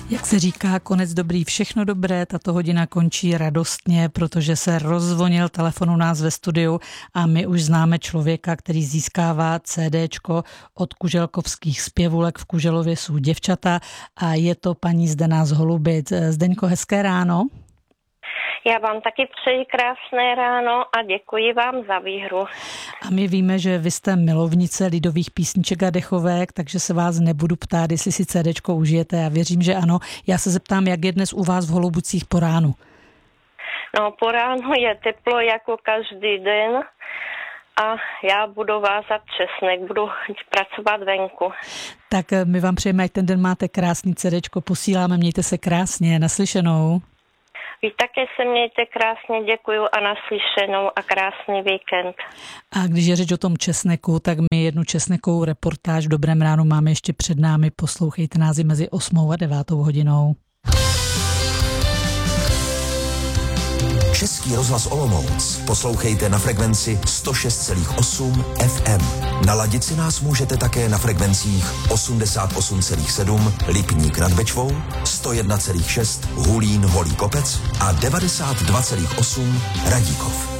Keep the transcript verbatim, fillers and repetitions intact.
Jak se říká, konec dobrý, všechno dobré, tato hodina končí radostně, protože se rozvonil telefon u nás ve studiu a my už známe člověka, který získává CDčko od kuželkovských zpěvulek v Kuželově jsou děvčata a je to paní Zdena z Holubic. Zdeňko, hezké ráno. Já vám taky přeji krásné ráno a děkuji vám za výhru. A my víme, že vy jste milovnice lidových písniček a dechovek, takže se vás nebudu ptát, jestli si CDčko užijete. Já věřím, že ano. Já se zeptám, jak je dnes u vás v Holubucích po ránu. No, po ránu je teplo jako každý den a já budu vázat česnek, budu pracovat venku. Tak my vám přejeme, ať ten den máte krásný CDčko, posíláme, mějte se krásně, naslyšenou. Vy také se mějte krásně, děkuju a naslyšenou a krásný víkend. A když je řeč o tom česneku, tak my jednu česnekovou reportáž v Dobrém ránu máme ještě před námi. Poslouchejte nás i mezi osmou a devátou hodinou. Český rozhlas Olomouc poslouchejte na frekvenci sto šest celá osm F M. Naladit si nás můžete také na frekvencích osmdesát osm celá sedm Lipník nad Bečvou, sto jedna celá šest Hulín Holý Kopec a devadesát dva celá osm Radíkov.